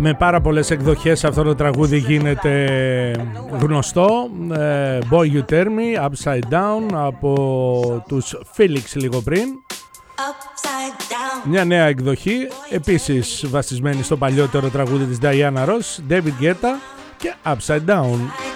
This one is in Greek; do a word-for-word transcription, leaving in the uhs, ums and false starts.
Με πάρα πολλές εκδοχές αυτό το τραγούδι γίνεται γνωστό. ε, Boy You Turn Me, Upside Down από τους Felix λίγο πριν. Μια νέα εκδοχή, επίσης βασισμένη στο παλιότερο τραγούδι της Diana Ross, David Guetta και Upside Down.